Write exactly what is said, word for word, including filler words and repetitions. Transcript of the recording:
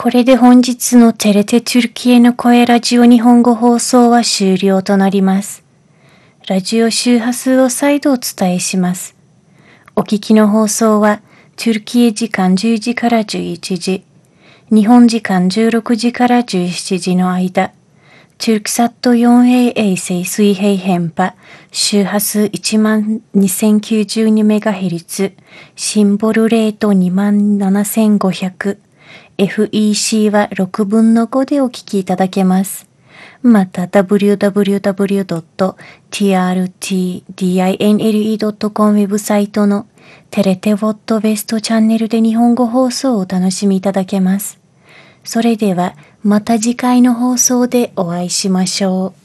これで本日のテレテトゥルキエの声ラジオ日本語放送は終了となります。ラジオ周波数を再度お伝えします。お聞きの放送は、トゥルキエ時間じゅうじからじゅういちじ、日本時間じゅうろくじからじゅうしちじの間、トゥルクサット フォーエー 衛星水平電波、周波数 いちまんにせんきゅうじゅうにメガヘルツ、シンボルレート にまんななせんごひゃく、エフイーシー はろくぶんのごでお聞きいただけます。また ダブリューダブリューダブリュードットティーアールティーディーアイエヌエルイードットコム ウェブサイトのテレテウォットベストチャンネルで日本語放送をお楽しみいただけます。それではまた次回の放送でお会いしましょう。